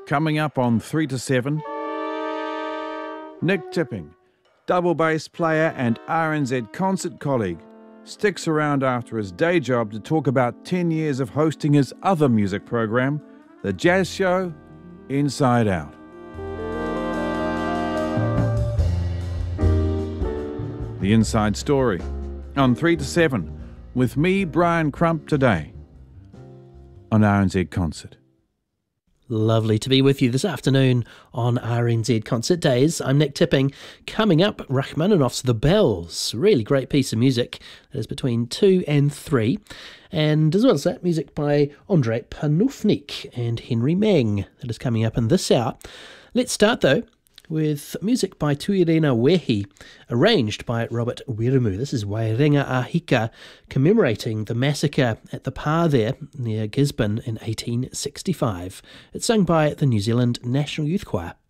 Coming up on 3 to 7, Nick Tipping, double bass player and RNZ concert colleague, sticks around after his day job to talk about 10 years of hosting his other music program, the jazz show Inside Out. The Inside Story on 3 to 7 with me, Brian Crump, today on RNZ Concert. Lovely to be with you this afternoon on RNZ Concert Days. I'm Nick Tipping. Coming up, Rachmaninoff's The Bells. Really great piece of music that is between 2 and 3. And as well as that, music by Andrei Panufnik and Henry Meng that is coming up in this hour. Let's start though with music by Tuirena Wehi, arranged by Robert Wiremu. This is Wairenga Ahika, commemorating the massacre at the Pa there near Gisborne in 1865. It's sung by the New Zealand National Youth Choir.